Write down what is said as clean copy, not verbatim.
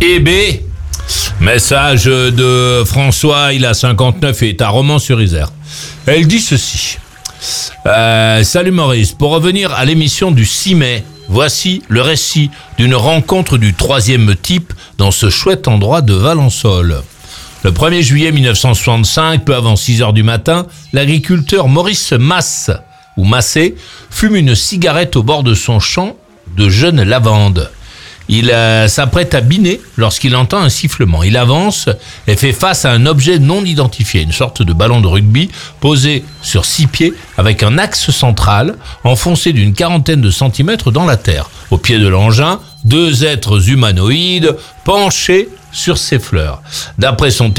Eh B. Message de François, il a 59 et est à Romans-sur-Isère. Elle dit ceci. Salut Maurice, pour revenir à l'émission du 6 mai, voici le récit d'une rencontre du 3e type dans ce chouette endroit de Valençol. Le 1er juillet 1965, peu avant 6 heures du matin, l'agriculteur Maurice Massé fume une cigarette au bord de son champ de jeunes lavandes. Il s'apprête à biner lorsqu'il entend un sifflement. Il avance et fait face à un objet non identifié, une sorte de ballon de rugby posé sur 6 pieds avec un axe central enfoncé d'une 40aine de centimètres dans la terre. Au pied de l'engin, 2 êtres humanoïdes penchés sur ses fleurs. D'après son